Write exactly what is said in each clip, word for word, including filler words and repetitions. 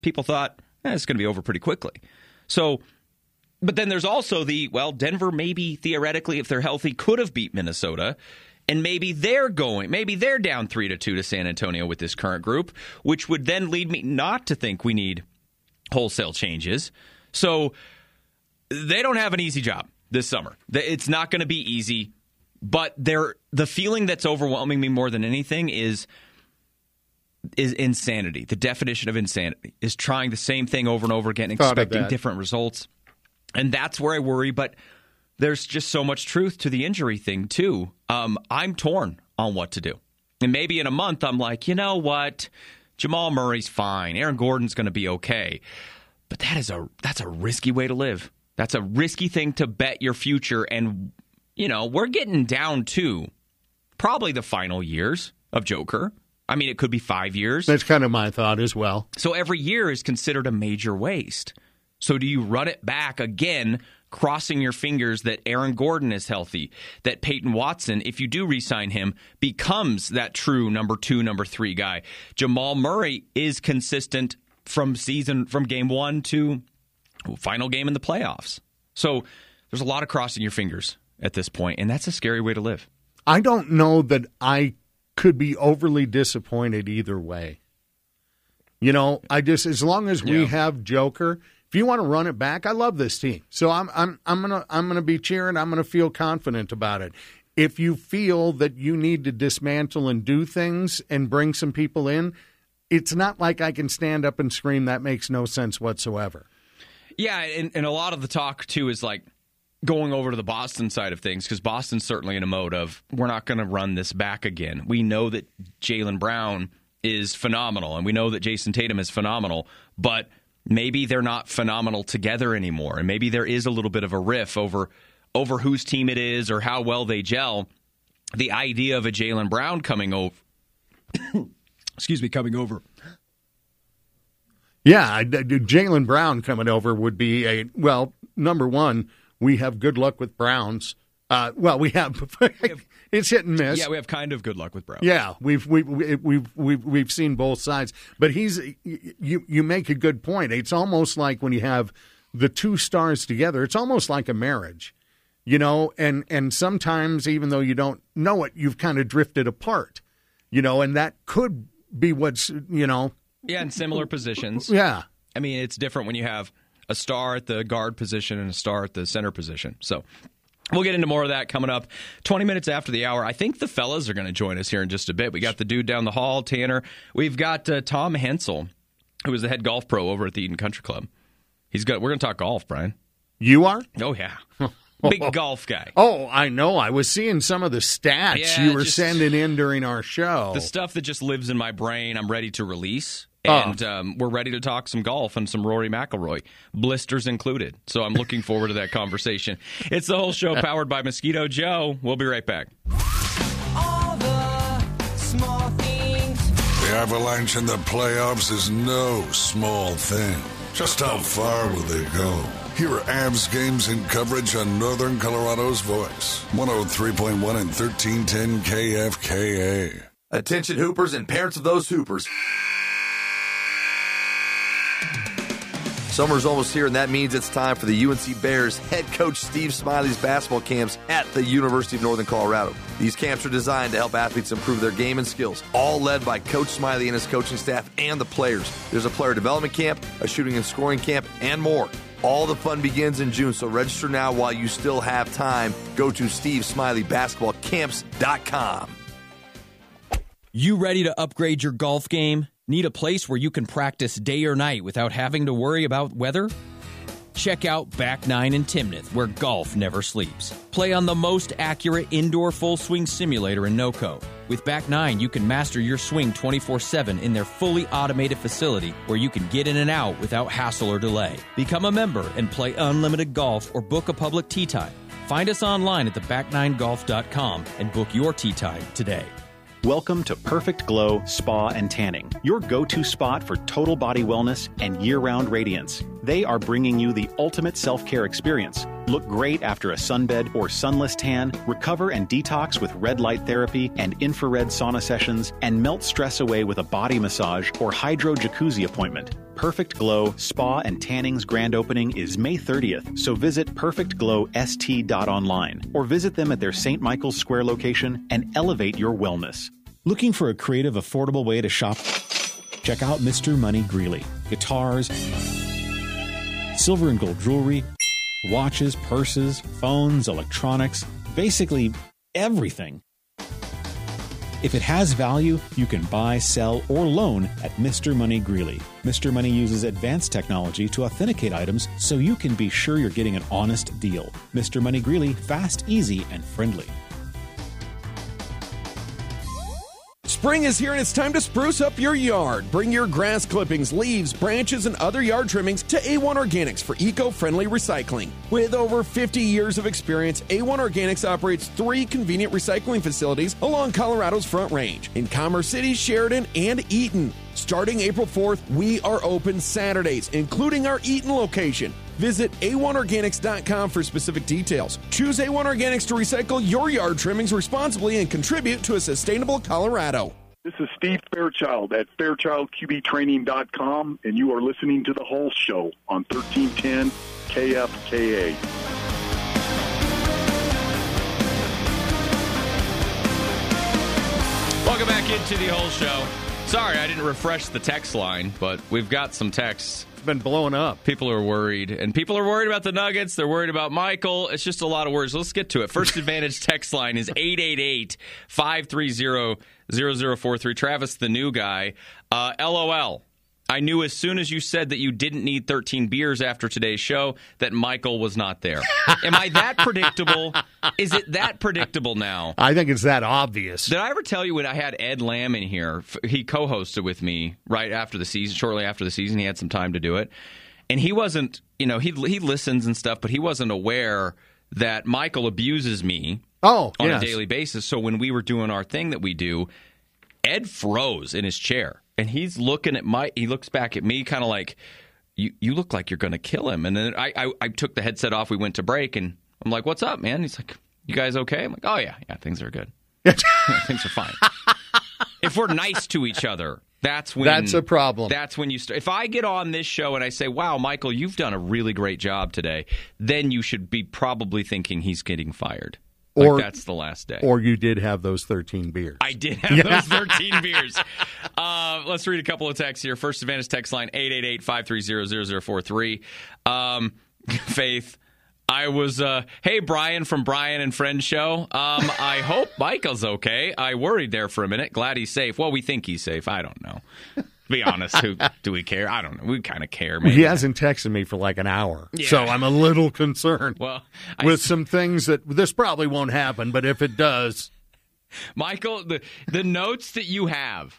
people thought, eh, it's going to be over pretty quickly. So, but then there's also the, well, Denver maybe theoretically, if they're healthy, could have beat Minnesota. And maybe they're going, maybe they're down three to two to San Antonio with this current group, which would then lead me not to think we need wholesale changes. So they don't have an easy job this summer. It's not going to be easy, but they're, the feeling that's overwhelming me more than anything is is insanity. The definition of insanity is trying the same thing over and over again, expecting different results. And that's where I worry, but there's just so much truth to the injury thing, too. Um, I'm torn on what to do. And maybe in a month, I'm like, you know what? Jamal Murray's fine. Aaron Gordon's going to be okay. But that is a that's a risky way to live. That's a risky thing to bet your future. And, you know, we're getting down to probably the final years of Joker. I mean, it could be five years. That's kind of my thought as well. So every year is considered a major waste. So do you run it back again, crossing your fingers that Aaron Gordon is healthy, that Peyton Watson, if you do re-sign him, becomes that true number two, number three guy? Jamal Murray is consistent from season, from game one to final game in the playoffs. So there's a lot of crossing your fingers at this point, and that's a scary way to live. I don't know that I could be overly disappointed either way. You know, I just, as long as we yeah. have Joker, if you want to run it back, I love this team. So I'm I'm I'm gonna I'm gonna be cheering. I'm gonna feel confident about it. If you feel that you need to dismantle and do things and bring some people in, it's not like I can stand up and scream that makes no sense whatsoever. Yeah, and, and a lot of the talk too is like going over to the Boston side of things, because Boston's certainly in a mode of, we're not going to run this back again. We know that Jaylen Brown is phenomenal, and we know that Jason Tatum is phenomenal, but maybe they're not phenomenal together anymore, and maybe there is a little bit of a riff over over whose team it is or how well they gel. The idea of a Jaylen Brown coming over, excuse me, coming over. Yeah, Jaylen Brown coming over would be a, well, number one, we have good luck with Browns. Uh, well, we have, it's hit and miss. Yeah, we have kind of good luck with Browns. Yeah, we've we've we've we've we've seen both sides. But he's you you make a good point. It's almost like when you have the two stars together, it's almost like a marriage, you know. And and sometimes, even though you don't know it, you've kind of drifted apart, you know. And that could be what's, you know. Yeah, in similar positions. Yeah, I mean, it's different when you have a star at the guard position and a star at the center position. So we'll get into more of that coming up twenty minutes after the hour. I think the fellas are going to join us here in just a bit. We got the dude down the hall, Tanner. We've got uh, Tom Hensel, who is the head golf pro over at the Eden Country Club. He's got. We're going to talk golf, Brian. You are? Oh, yeah. Big golf guy. Oh, I know. I was seeing some of the stats yeah, you were just, sending in during our show. The stuff that just lives in my brain, I'm ready to release. And oh. um, we're ready to talk some golf and some Rory McIlroy, blisters included. So I'm looking forward to that conversation. It's the whole show powered by Mosquito Joe. We'll be right back. All the small things. The Avalanche in the playoffs is no small thing. Just how far will they go? Here are Avs games and coverage on Northern Colorado's voice. one oh three point one and thirteen ten K F K A. Attention Hoopers and parents of those Hoopers. Summer's almost here, and that means it's time for the U N C Bears head coach Steve Smiley's basketball camps at the University of Northern Colorado. These camps are designed to help athletes improve their game and skills, all led by Coach Smiley and his coaching staff and the players. There's a player development camp, a shooting and scoring camp, and more. All the fun begins in June, so register now while you still have time. Go to steve smiley basketball camps dot com. You ready to upgrade your golf game? Need a place where you can practice day or night without having to worry about weather? Check out Back Nine in Timnath, where golf never sleeps. Play on the most accurate indoor full swing simulator in NoCo. With Back Nine, you can master your swing twenty-four seven in their fully automated facility, where you can get in and out without hassle or delay. Become a member and play unlimited golf or book a public tee time. Find us online at the back nine golf dot com and book your tee time today. Welcome to Perfect Glow Spa and Tanning, your go-to spot for total body wellness and year-round radiance. They are bringing you the ultimate self-care experience. look great after a sunbed or sunless tan, recover and detox with red light therapy and infrared sauna sessions, and melt stress away with a body massage or hydro jacuzzi appointment. Perfect Glow Spa and Tanning's grand opening is May thirtieth, so visit perfect glow s t dot online or visit them at their Saint Michael's Square location and elevate your wellness. Looking for a creative, affordable way to shop? Check out Mister Money Greeley. Guitars, silver and gold jewelry, watches, purses, phones, electronics, basically everything. If it has value, you can buy, sell, or loan at Mister Money Greeley. Mister Money uses advanced technology to authenticate items so you can be sure you're getting an honest deal. Mister Money Greeley, fast, easy, and friendly. Spring is here and it's time to spruce up your yard. Bring your grass clippings, leaves, branches, and other yard trimmings to A one Organics for eco-friendly recycling. With over fifty years of experience, A one Organics operates three convenient recycling facilities along Colorado's Front Range in Commerce City, Sheridan, and Eaton. Starting April fourth, we are open Saturdays, including our Eaton location. Visit A one organics dot com for specific details. Choose A one Organics to recycle your yard trimmings responsibly and contribute to a sustainable Colorado. This is Steve Fairchild at fairchild q b training dot com, and you are listening to The Whole Show on thirteen ten K F K A. Welcome back into The Whole Show. Sorry, I didn't refresh the text line, but we've got some texts. It's been blowing up. People are worried, and people are worried about the Nuggets. They're worried about Michael. It's just a lot of words. Let's get to it. First Advantage text line is eight eight eight, five three zero, zero zero four three. Travis, the new guy. Uh, LOL. I knew as soon as you said that you didn't need thirteen beers after today's show that Michael was not there. Am I that predictable? Is it that predictable now? I think it's that obvious. Did I ever tell you when I had Ed Lamb in here? He co-hosted with me right after the season, shortly after the season. He had some time to do it. And he wasn't, you know, he he listens and stuff, but he wasn't aware that Michael abuses me oh, on yes. a daily basis. So when we were doing our thing that we do, Ed froze in his chair. And he's looking at Mike. He looks back at me kind of like, you you look like you're going to kill him. And then I, I I took the headset off. We went to break. And I'm like, what's up, man? He's like, you guys okay? I'm like, oh, yeah. Yeah, things are good. Yeah, things are fine. If we're nice to each other, that's when. That's a problem. That's when you start. If I get on this show and I say, wow, Michael, you've done a really great job today, then you should be probably thinking he's getting fired. Like or that's the last day. Or you did have those thirteen beers. I did have yeah. those thirteen beers. Uh, let's read a couple of texts here. First Advantage text line, eight eight eight, five three zero, zero zero four three. Um, Faith, I was, uh, hey, Brian from Brian and Friends Show. Um, I hope Michael's okay. I worried there for a minute. Glad he's safe. Well, we think he's safe. I don't know. To be honest, who do we care? I don't know. We kind of care, maybe. He hasn't texted me for like an hour, yeah. so I'm a little concerned well, with I, some things that this probably won't happen, but if it does. Michael, the, the notes that you have,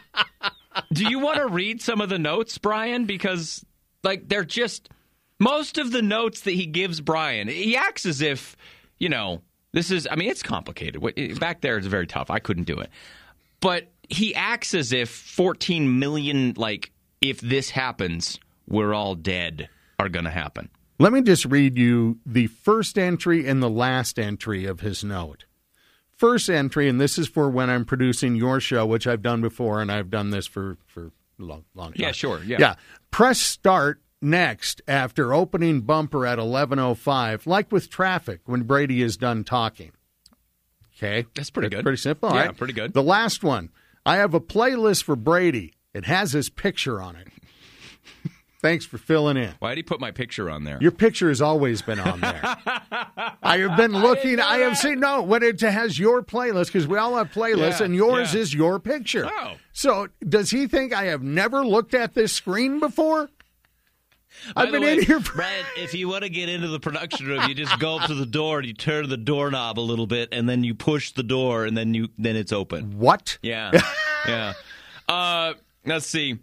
do you want to read some of the notes, Brian? Because, like, they're just, most of the notes that he gives Brian, he acts as if, you know, this is, I mean, it's complicated. Back there, it's very tough. I couldn't do it. But he acts as if fourteen million, like, if this happens, we're all dead, are going to happen. Let me just read you the first entry and the last entry of his note. First entry, and this is for when I'm producing your show, which I've done before, and I've done this for, for a long, long time. Yeah, sure. Yeah. Yeah. Press start next after opening bumper at eleven oh five, like with traffic when Brady is done talking. Okay. That's pretty That's good. Pretty simple. All yeah, right. pretty good. The last one. I have a playlist for Brady. It has his picture on it. Thanks for filling in. Why did he put my picture on there? Your picture has always been on there. I have been looking. I, I have seen, no, when it has your playlist, because we all have playlists, yeah, and yours yeah. is your picture. Oh. So does he think I have never looked at this screen before? By I've been way, in here. For- Brad, if you want to get into the production room, you just go up to the door and you turn the doorknob a little bit, and then you push the door, and then you then it's open. What? Yeah, yeah. Uh, let's see.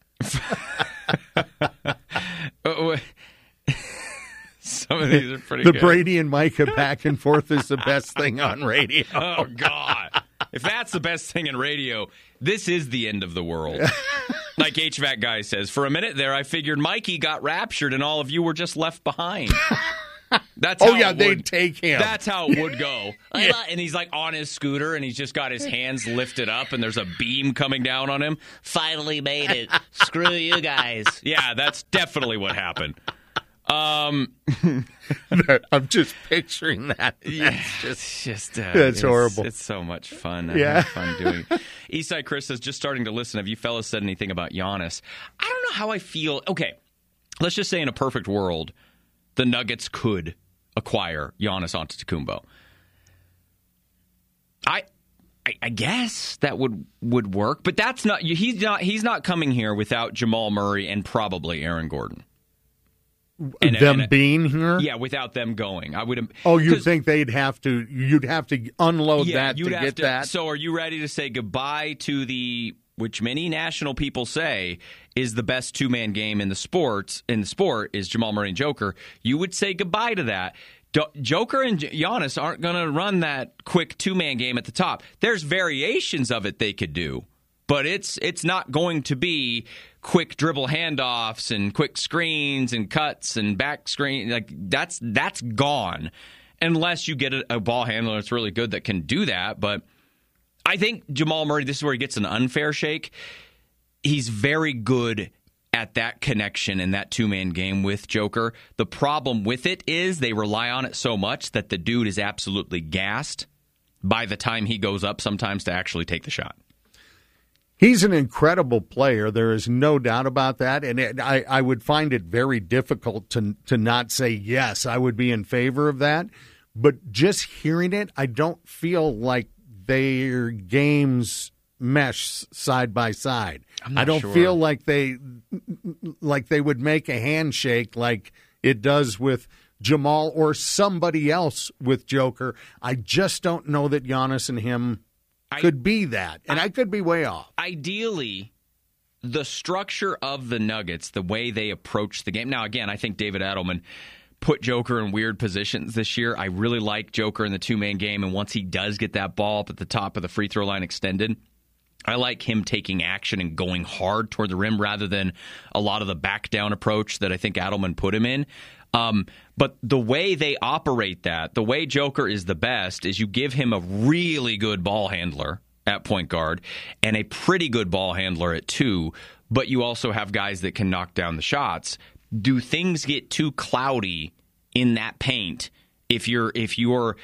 Some of these are pretty the good. The Brady and Micah back and forth is the best thing on radio. Oh, God. If that's the best thing in radio, this is the end of the world. Like H V A C guy says, for a minute there, I figured Mikey got raptured and all of you were just left behind. That's oh how yeah, it they'd would, take him. That's how it would go. Yeah. And he's like on his scooter, and he's just got his hands lifted up, and there's a beam coming down on him. Finally made it. Screw you guys. Yeah, that's definitely what happened. Um, I'm just picturing that. That's yeah, just, it's just uh, that's it's, horrible. It's so much fun. I Yeah. have fun doing it. Eastside Chris says, just starting to listen. Have you fellas said anything about Giannis? I don't know how I feel. Okay, let's just say in a perfect world, the Nuggets could acquire Giannis Antetokounmpo. I, I, I guess that would would work, but that's not. He's not. He's not coming here without Jamal Murray and probably Aaron Gordon. And, them and, being here? Yeah, without them going. I would. Oh, you think they'd have to, you'd have to unload yeah, that you'd to have get to, that? So are you ready to say goodbye to the, which many national people say is the best two-man game in the sports, in the sport, is Jamal Murray and Joker. You would say goodbye to that. Do- Joker and Giannis aren't going to run that quick two-man game at the top. There's variations of it they could do, but it's it's not going to be quick dribble handoffs and quick screens and cuts and back screen. Like that's that's gone unless you get a, a ball handler that's really good that can do that. But I think Jamal Murray, this is where he gets an unfair shake. He's very good at that connection in that two-man game with Joker. The problem with it is they rely on it so much that the dude is absolutely gassed by the time he goes up sometimes to actually take the shot. He's an incredible player. There is no doubt about that. And it, I, I would find it very difficult to to not say, yes, I would be in favor of that. But just hearing it, I don't feel like their games mesh side by side. I don't sure. feel like they like they would make a handshake like it does with Jamal or somebody else with Joker. I just don't know that Giannis and him could be that, and I, I could be way off. Ideally, the structure of the Nuggets, the way they approach the game. Now, again, I think David Adelman put Joker in weird positions this year. I really like Joker in the two-man game, and once he does get that ball up at the top of the free throw line extended, I like him taking action and going hard toward the rim rather than a lot of the back-down approach that I think Adelman put him in. Um, but the way they operate that, the way Joker is the best, is you give him a really good ball handler at point guard and a pretty good ball handler at two, but you also have guys that can knock down the shots. Do things get too cloudy in that paint if you're if your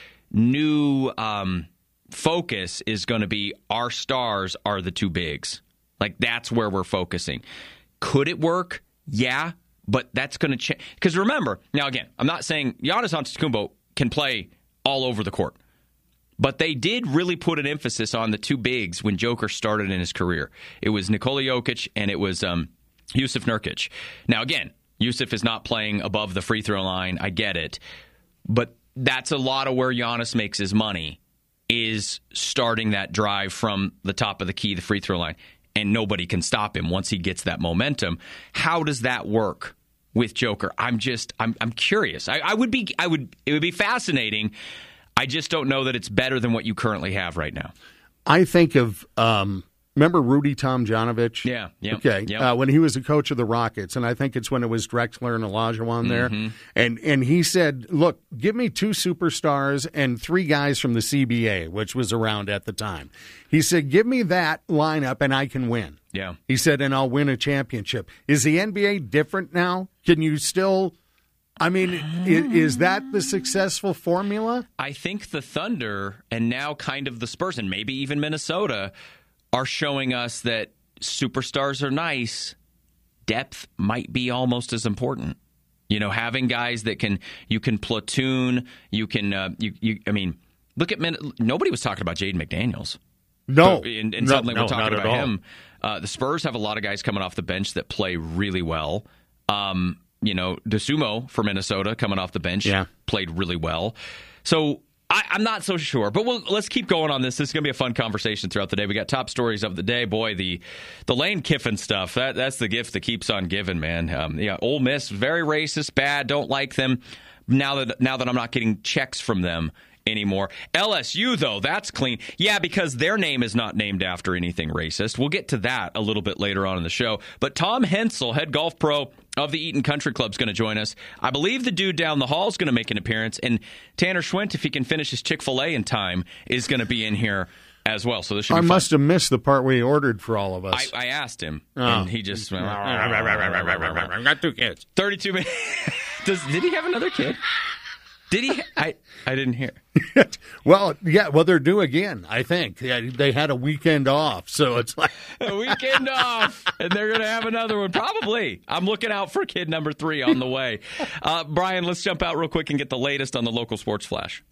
new um, focus is going to be our stars are the two bigs? Like, that's where we're focusing. Could it work? Yeah. But that's going to change. Because remember, now again, I'm not saying Giannis Antetokounmpo can play all over the court. But they did really put an emphasis on the two bigs when Joker started in his career. It was Nikola Jokic and it was um, Jusuf Nurkic. Now again, Jusuf is not playing above the free throw line. I get it. But that's a lot of where Giannis makes his money, is starting that drive from the top of the key, the free throw line. And nobody can stop him once he gets that momentum. How does that work with Joker? I'm just, I'm, I'm curious. I, I would be, I would, it would be fascinating. I just don't know that it's better than what you currently have right now. I think of, um, remember Rudy Tomjanovich? Yeah, yeah. Okay, yep. Uh, when he was the coach of the Rockets, and I think it's when it was Drexler and Olajuwon there, Mm-hmm. and and he said, "Look, give me two superstars and three guys from the C B A, which was around at the time." He said, "Give me that lineup, and I can win." Yeah. He said, "And I'll win a championship." Is the N B A different now? Can you still? I mean, is, is that the successful formula? I think the Thunder and now kind of the Spurs and maybe even Minnesota are showing us that superstars are nice. Depth might be almost as important. You know, having guys that can, you can platoon, you can, uh, you, you, I mean, look at, Min- nobody was talking about Jaden McDaniels. No. So, and, and No, suddenly no, we're talking not at about all. him. Uh, the Spurs have a lot of guys coming off the bench that play really well. Um, you know, DeSumo for Minnesota coming off the bench Yeah. played really well. So I, I'm not so sure, but we'll, let's keep going on this. This is going to be a fun conversation throughout the day. We got top stories of the day. Boy, the the Lane Kiffin stuff, that, that's the gift that keeps on giving, man. Um, yeah, Ole Miss, very racist, bad, don't like them. Now that now that I'm not getting checks from them anymore. L S U, though, that's clean. Yeah, because their name is not named after anything racist. We'll get to that a little bit later on in the show. But Tom Hensel, head golf pro of the Eaton Country Club is going to join us. I believe the dude down the hall is going to make an appearance, and Tanner Schwint, if he can finish his Chick-fil-A in time, is going to be in here as well. So this should be I fun. must have missed the part where he ordered for all of us. I, I asked him, Oh. and he just went, I got two kids. thirty-two minutes. Does, did he have another kid? Did he? I I didn't hear. Well, yeah, well, they're due again, I think. Yeah, they had a weekend off, so it's like... A weekend off, and they're going to have another one. Probably. I'm looking out for kid number three on the way. Uh, Brian, let's jump out real quick and get the latest on the local sports flash.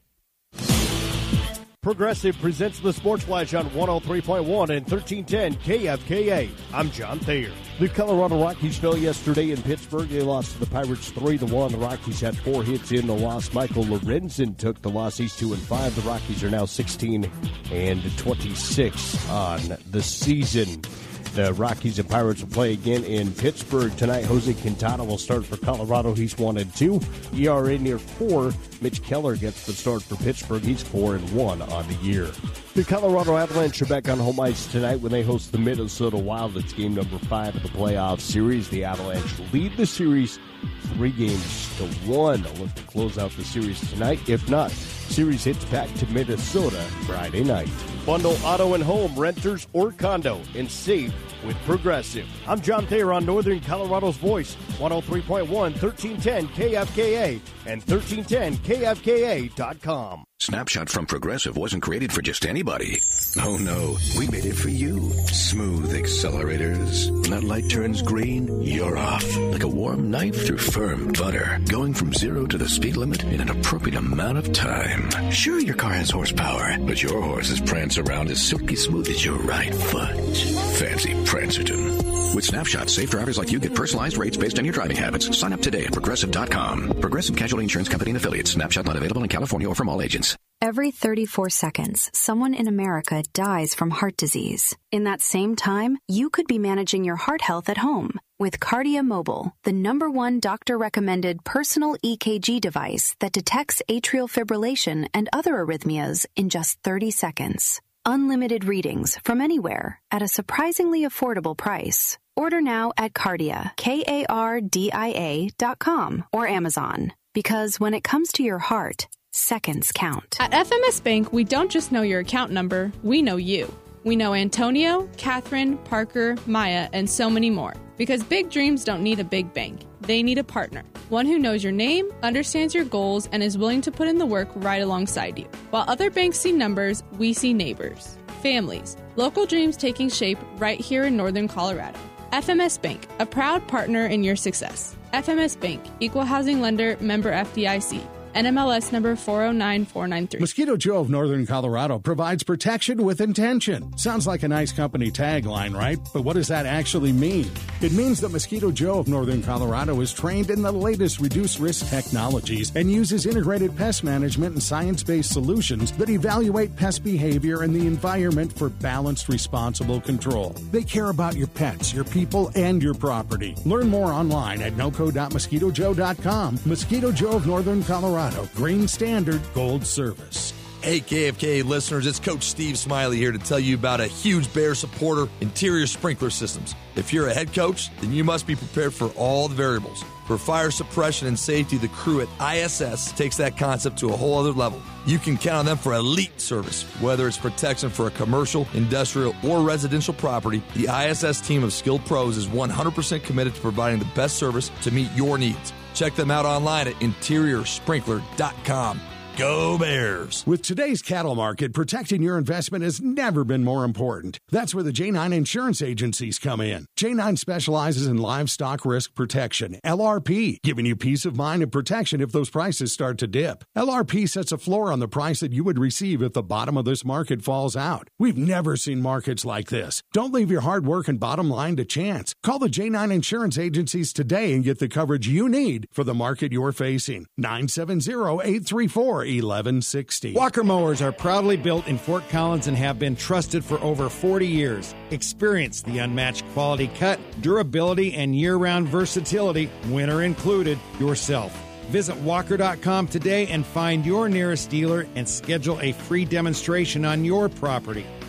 Progressive presents the Sports Flash on one oh three point one and thirteen ten K F K A. I'm John Thayer. The Colorado Rockies fell yesterday in Pittsburgh. They lost to the Pirates three to one. The Rockies had four hits in the loss. Michael Lorenzen took the loss. He's two and five. The Rockies are now sixteen and twenty-six on the season. The Rockies and Pirates will play again in Pittsburgh tonight. Jose Quintana will start for Colorado. He's one and two. E R A near four. Mitch Keller gets the start for Pittsburgh. He's four and one on the year. The Colorado Avalanche are back on home ice tonight when they host the Minnesota Wild. It's game number five of the playoff series. The Avalanche lead the series three games to one. They'll look to close out the series tonight. If not, series hits back to Minnesota Friday night. Bundle auto and home, renters or condo, and save with Progressive. I'm John Thayer on Northern Colorado's Voice, one oh three point one, thirteen ten K F K A and thirteen ten K F K A dot com. Snapshot from Progressive wasn't created for just anybody. Oh no, we made it for you. Smooth accelerators. When that light turns green, you're off. Like a warm knife through firm butter. Going from zero to the speed limit in an appropriate amount of time. Sure, your car has horsepower, but your horses prance around as silky smooth as your right foot. Fancy Prancerton. With Snapshot, safe drivers like you get personalized rates based on your driving habits. Sign up today at Progressive dot com. Progressive Casualty Insurance Company and Affiliates. Snapshot not available in California or from all agents. Every thirty-four seconds, someone in America dies from heart disease. In that same time, you could be managing your heart health at home with Cardia Mobile, the number one doctor-recommended personal E K G device that detects atrial fibrillation and other arrhythmias in just thirty seconds. Unlimited readings from anywhere at a surprisingly affordable price. Order now at Cardia, K A R D I A dot com or Amazon. Because when it comes to your heart, seconds count. At F M S Bank, we don't just know your account number, we know you. We know Antonio, Catherine, Parker, Maya, and so many more. Because big dreams don't need a big bank. They need a partner. One who knows your name, understands your goals, and is willing to put in the work right alongside you. While other banks see numbers, we see neighbors, families, local dreams taking shape right here in Northern Colorado. F M S Bank, a proud partner in your success. F M S Bank, Equal Housing Lender, member F D I C. N M L S number four oh nine four nine three. Mosquito Joe of Northern Colorado provides protection with intention. Sounds like a nice company tagline, right? But what does that actually mean? It means that Mosquito Joe of Northern Colorado is trained in the latest reduced risk technologies and uses integrated pest management and science-based solutions that evaluate pest behavior and the environment for balanced, responsible control. They care about your pets, your people, and your property. Learn more online at noco dot mosquito joe dot com. Mosquito Joe of Northern Colorado. Green Standard Gold Service. Hey, K F K A listeners, it's Coach Steve Smiley here to tell you about a huge Bear supporter, Interior Sprinkler Systems. If you're a head coach, then you must be prepared for all the variables. For fire suppression and safety, the crew at I S S takes that concept to a whole other level. You can count on them for elite service. Whether it's protection for a commercial, industrial, or residential property, the I S S team of skilled pros is one hundred percent committed to providing the best service to meet your needs. Check them out online at interior sprinkler dot com. Go Bears! With today's cattle market, protecting your investment has never been more important. That's where the J nine Insurance Agencies come in. J nine specializes in livestock risk protection, L R P, giving you peace of mind and protection if those prices start to dip. L R P sets a floor on the price that you would receive if the bottom of this market falls out. We've never seen markets like this. Don't leave your hard work and bottom line to chance. Call the J nine Insurance Agencies today and get the coverage you need for the market you're facing. nine seven zero, eight three four, eleven sixty. Walker Mowers are proudly built in Fort Collins and have been trusted for over forty years. Experience the unmatched quality cut, durability, and year-round versatility, winter included, yourself. Visit walker dot com today and find your nearest dealer and schedule a free demonstration on your property.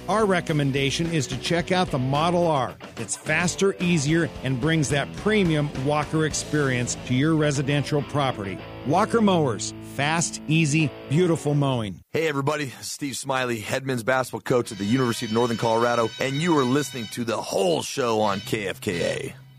Our recommendation is to check out the Model R. It's faster, easier, and brings that premium Walker experience to your residential property. Walker Mowers. Fast, easy, beautiful mowing. Hey everybody, Steve Smiley, head men's basketball coach at the University of Northern Colorado, and you are listening to the whole show on K F K A.